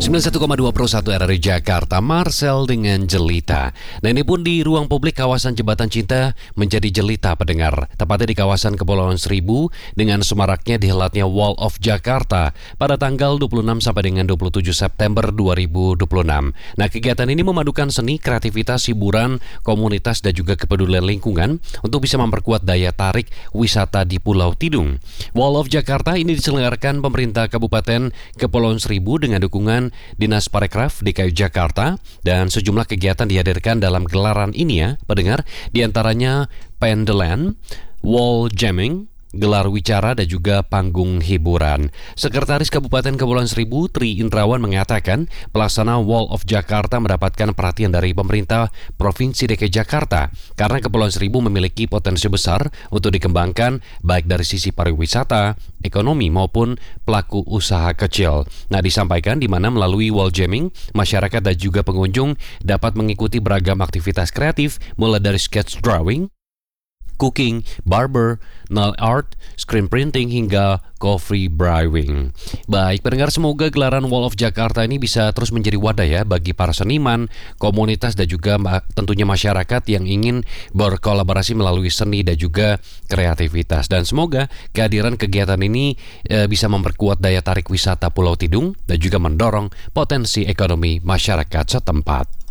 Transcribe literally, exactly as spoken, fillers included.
sembilan puluh satu koma dua Pro satu R R I Jakarta, Marcel dengan Jelita. Nah ini pun di ruang publik kawasan Jembatan Cinta menjadi jelita pendengar. Tepatnya di kawasan Kepulauan Seribu dengan semaraknya dihelatnya Wall of Jakarta pada tanggal dua puluh enam sampai dengan dua puluh tujuh September dua ribu dua puluh enam. Nah kegiatan ini memadukan seni, kreativitas, hiburan, komunitas dan juga kepedulian lingkungan untuk bisa memperkuat daya tarik wisata di Pulau Tidung. Wall of Jakarta ini diselenggarakan pemerintah Kabupaten Kepulauan Seribu dengan dukungan Dinas Parekraf D K I Jakarta, dan sejumlah kegiatan dihadirkan dalam gelaran ini ya, pendengar, diantaranya pendelan, wall jamming, gelar wicara dan juga panggung hiburan. Sekretaris Kabupaten Kepulauan Seribu Tri Indrawan mengatakan pelaksana Wall of Jakarta mendapatkan perhatian dari pemerintah Provinsi D K I Jakarta karena Kepulauan Seribu memiliki potensi besar untuk dikembangkan baik dari sisi pariwisata, ekonomi maupun pelaku usaha kecil. Nah disampaikan di mana melalui wall jamming, masyarakat dan juga pengunjung dapat mengikuti beragam aktivitas kreatif mulai dari sketch drawing, cooking, barber, nail art, screen printing, hingga coffee brewing. Baik, pendengar, semoga gelaran Wall of Jakarta ini bisa terus menjadi wadah ya bagi para seniman, komunitas dan juga tentunya masyarakat yang ingin berkolaborasi melalui seni dan juga kreativitas. Dan semoga kehadiran kegiatan ini e, bisa memperkuat daya tarik wisata Pulau Tidung dan juga mendorong potensi ekonomi masyarakat setempat.